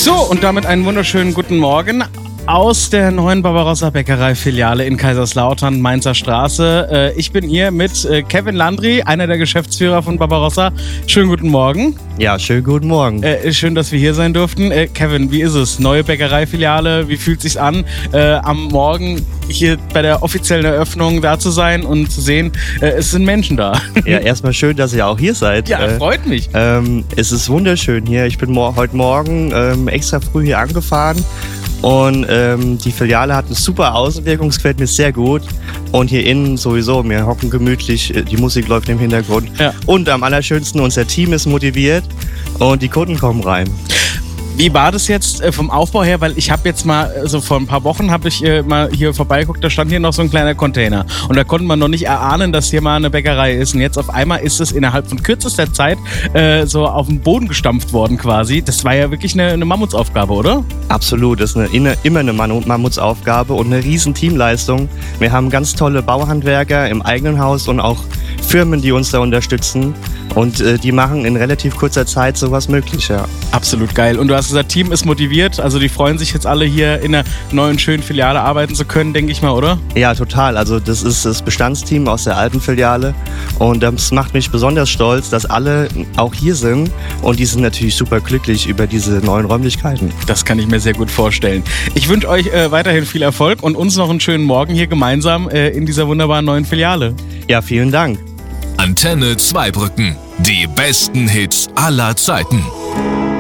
So, und damit einen wunderschönen guten Morgen aus der neuen Barbarossa Bäckerei Filiale in Kaiserslautern, Mainzer Straße. Ich bin hier mit Kevin Landry, einer der Geschäftsführer von Barbarossa. Schönen guten Morgen. Ja, schönen guten Morgen. Schön, dass wir hier sein durften. Kevin, wie ist es? Neue Bäckereifiliale, wie fühlt es sich an, am Morgen hier bei der offiziellen Eröffnung da zu sein und zu sehen, es sind Menschen da. Ja, erstmal schön, dass ihr auch hier seid. Ja, freut mich. Es ist wunderschön hier. Ich bin heute Morgen extra früh hier angefahren. Und die Filiale hat eine super Außenwirkung, es gefällt mir sehr gut. Und hier innen sowieso, wir hocken gemütlich, die Musik läuft im Hintergrund. Ja. Und am allerschönsten, unser Team ist motiviert und die Kunden kommen rein. Wie war das jetzt vom Aufbau her? Weil ich habe jetzt mal, so vor ein paar Wochen habe ich mal hier vorbeigeguckt, da stand hier noch so ein kleiner Container. Und da konnte man noch nicht erahnen, dass hier mal eine Bäckerei ist. Und jetzt auf einmal ist es innerhalb von kürzester Zeit so auf den Boden gestampft worden quasi. Das war ja wirklich eine Mammutsaufgabe, oder? Absolut, das ist immer eine Mammutsaufgabe und eine riesen Teamleistung. Wir haben ganz tolle Bauhandwerker im eigenen Haus und auch Firmen, die uns da unterstützen. Und die machen in relativ kurzer Zeit sowas möglich, ja. Absolut geil. Und du hast gesagt, Team ist motiviert. Also die freuen sich jetzt alle hier in der neuen, schönen Filiale arbeiten zu können, denke ich mal, oder? Ja, total. Also das ist das Bestandsteam aus der alten Filiale. Und das macht mich besonders stolz, dass alle auch hier sind. Und die sind natürlich super glücklich über diese neuen Räumlichkeiten. Das kann ich mir sehr gut vorstellen. Ich wünsche euch weiterhin viel Erfolg und uns noch einen schönen Morgen hier gemeinsam in dieser wunderbaren neuen Filiale. Ja, vielen Dank. Antenne Zweibrücken. Die besten Hits aller Zeiten.